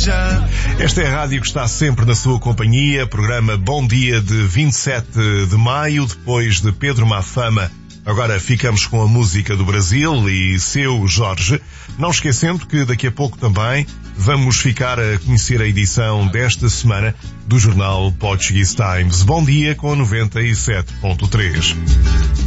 Esta é a rádio que está sempre na sua companhia, programa Bom Dia de 27 de maio, depois de Pedro Mafama. Agora ficamos com a música do Brasil e Seu Jorge, não esquecendo que daqui a pouco também vamos ficar a conhecer a edição desta semana do jornal Portuguese Times. Bom dia com 97.3.